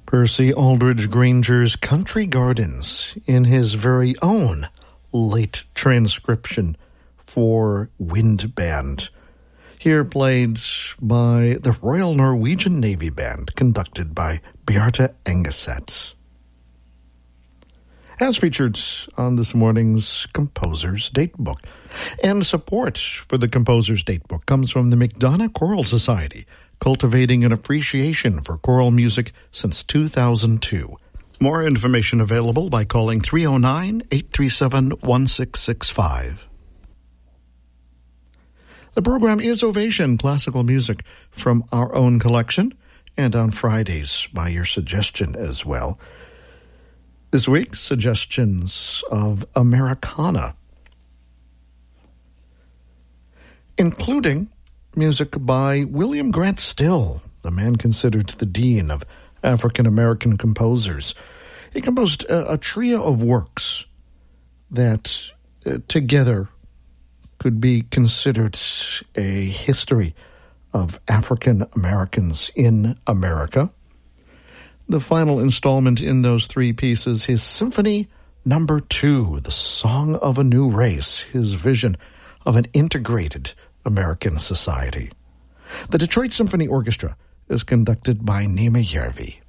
Percy Aldridge Granger's Country Gardens in his very own late transcription for wind band. Here played by the Royal Norwegian Navy Band, conducted by Bjarte Engeset. As featured on this morning's Composer's Datebook. And support for the Composer's Datebook comes from the McDonough Choral Society, cultivating an appreciation for choral music since 2002. More information available by calling 309-837-1665. The program is Ovation Classical Music from our own collection, and on Fridays by your suggestion as well. This week, suggestions of Americana, including music by William Grant Still, the man considered the dean of African-American composers. He composed a trio of works that together could be considered a history of African Americans in America. The final installment in those three pieces, his Symphony No. 2, The Song of a New Race, his vision of an integrated American society. The Detroit Symphony Orchestra is conducted by Nema Järvi.